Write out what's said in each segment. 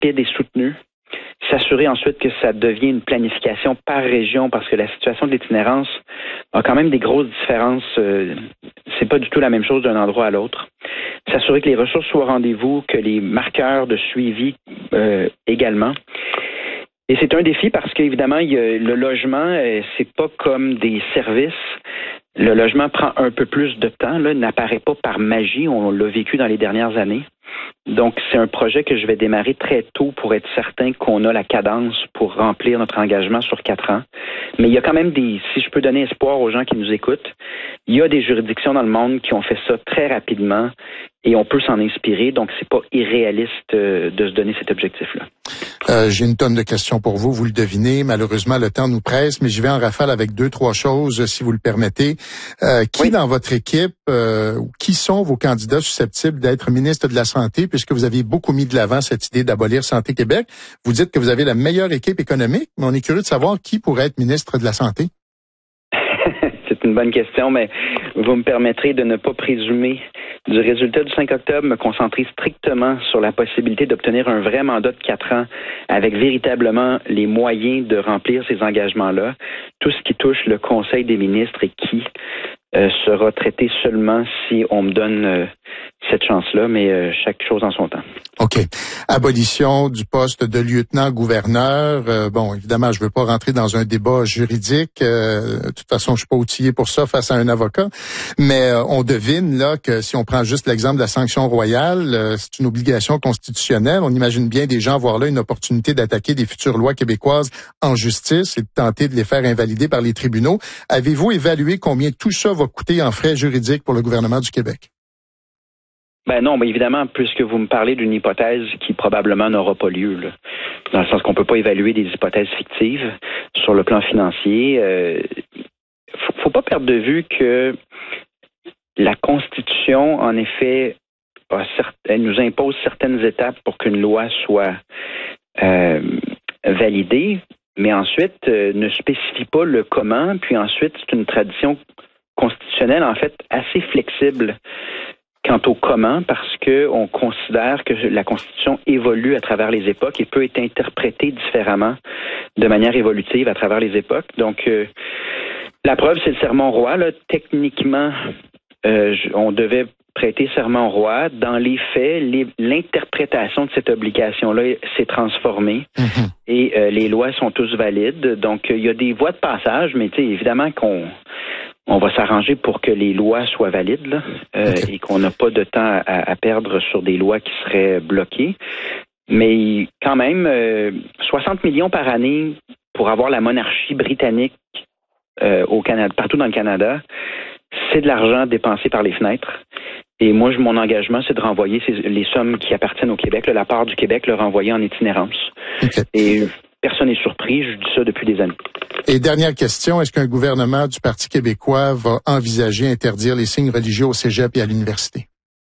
rapide et soutenue. S'assurer ensuite que ça devient une planification par région parce que la situation de l'itinérance a quand même des grosses différences. C'est pas du tout la même chose d'un endroit à l'autre. S'assurer que les ressources soient au rendez-vous, que les marqueurs de suivi également. Et c'est un défi parce qu'évidemment, le logement, c'est pas comme des services. Le logement prend un peu plus de temps, là, n'apparaît pas par magie. On l'a vécu dans les dernières années. Donc, c'est un projet que je vais démarrer très tôt pour être certain qu'on a la cadence pour remplir notre engagement sur 4 ans. Mais il y a quand même si je peux donner espoir aux gens qui nous écoutent, il y a des juridictions dans le monde qui ont fait ça très rapidement et on peut s'en inspirer. Donc, c'est pas irréaliste de se donner cet objectif-là. J'ai une tonne de questions pour vous, vous le devinez. Malheureusement, le temps nous presse, mais je vais en rafale avec 2-3 choses, si vous le permettez. Qui dans votre équipe, qui sont vos candidats susceptibles d'être ministre de la Santé, puisque vous avez beaucoup mis de l'avant cette idée d'abolir Santé Québec? Vous dites que vous avez la meilleure équipe économique, mais on est curieux de savoir qui pourrait être ministre de la Santé. C'est une bonne question, mais vous me permettrez de ne pas présumer du résultat du 5 octobre, me concentrer strictement sur la possibilité d'obtenir un vrai mandat de 4 ans avec véritablement les moyens de remplir ces engagements-là. Tout ce qui touche le Conseil des ministres et qui sera traité seulement si on me donne cette chance-là, mais chaque chose en son temps. OK. Abolition du poste de lieutenant-gouverneur. Bon, évidemment, je veux pas rentrer dans un débat juridique. De toute façon, je suis pas outillé pour ça face à un avocat. Mais on devine là que si on prend juste l'exemple de la sanction royale, c'est une obligation constitutionnelle. On imagine bien des gens voir là une opportunité d'attaquer des futures lois québécoises en justice et de tenter de les faire invalider par les tribunaux. Avez-vous évalué combien tout ça va coûter en frais juridiques pour le gouvernement du Québec? Ben non, mais évidemment, puisque vous me parlez d'une hypothèse qui probablement n'aura pas lieu, là, dans le sens qu'on peut pas évaluer des hypothèses fictives sur le plan financier. Faut pas perdre de vue que la Constitution, en effet, elle nous impose certaines étapes pour qu'une loi soit validée, mais ensuite ne spécifie pas le comment. Puis ensuite, c'est une tradition constitutionnelle, en fait, assez flexible quant au comment, parce que on considère que la Constitution évolue à travers les époques et peut être interprétée différemment de manière évolutive à travers les époques. Donc, la preuve, c'est le serment au roi. Là. Techniquement, on devait prêter serment au roi. Dans les faits, l'interprétation de cette obligation-là s'est transformée et les lois sont tous valides. Donc, il y a des voies de passage, mais évidemment on va s'arranger pour que les lois soient valides là, et qu'on n'a pas de temps à perdre sur des lois qui seraient bloquées. Mais quand même, 60 millions par année pour avoir la monarchie britannique au Canada, partout dans le Canada, c'est de l'argent dépensé par les fenêtres. Et moi, mon engagement, c'est de renvoyer les sommes qui appartiennent au Québec, la part du Québec, le renvoyer en itinérance. Okay. Et personne n'est surpris, je dis ça depuis des années. Et dernière question, est-ce qu'un gouvernement du Parti québécois va envisager interdire les signes religieux au cégep et à l'université?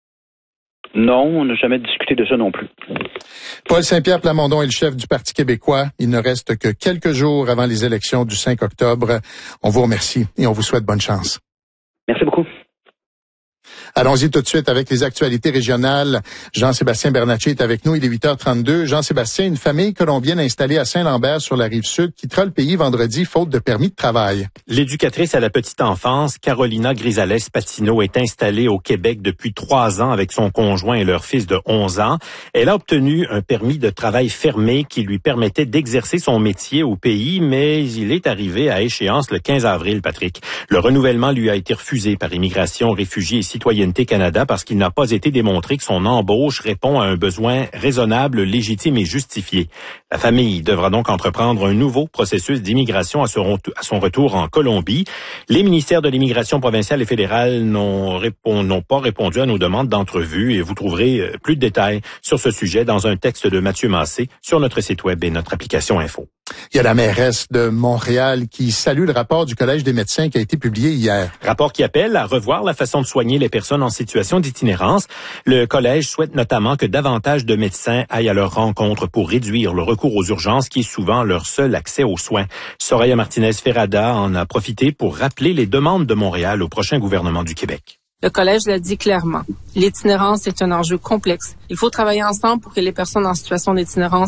Non, on n'a jamais discuté de ça non plus. Paul Saint-Pierre Plamondon est le chef du Parti québécois. Il ne reste que quelques jours avant les élections du 5 octobre. On vous remercie et on vous souhaite bonne chance. Merci beaucoup. Allons-y tout de suite avec les actualités régionales. Jean-Sébastien Bernatchez est avec nous. Il est 8h32. Jean-Sébastien, une famille colombienne installée à Saint-Lambert sur la Rive-Sud quittera le pays vendredi faute de permis de travail. L'éducatrice à la petite enfance, Carolina Grisales-Patino, est installée au Québec depuis 3 ans avec son conjoint et leur fils de 11 ans. Elle a obtenu un permis de travail fermé qui lui permettait d'exercer son métier au pays, mais il est arrivé à échéance le 15 avril, Patrick. Le renouvellement lui a été refusé par Immigration, Réfugiés et Citoyenneté Canada parce qu'il n'a pas été démontré que son embauche répond à un besoin raisonnable, légitime et justifié. La famille devra donc entreprendre un nouveau processus d'immigration à son retour en Colombie. Les ministères de l'immigration provinciale et fédérale n'ont pas répondu à nos demandes d'entrevue et vous trouverez plus de détails sur ce sujet dans un texte de Mathieu Massé sur notre site web et notre application Info. Il y a la mairesse de Montréal qui salue le rapport du Collège des médecins qui a été publié hier. Rapport qui appelle à revoir la façon de soigner les personnes en situation d'itinérance. Le Collège souhaite notamment que davantage de médecins aillent à leur rencontre pour réduire le recours aux urgences qui est souvent leur seul accès aux soins. Soraya Martinez-Ferrada en a profité pour rappeler les demandes de Montréal au prochain gouvernement du Québec. Le Collège l'a dit clairement. L'itinérance est un enjeu complexe. Il faut travailler ensemble pour que les personnes en situation d'itinérance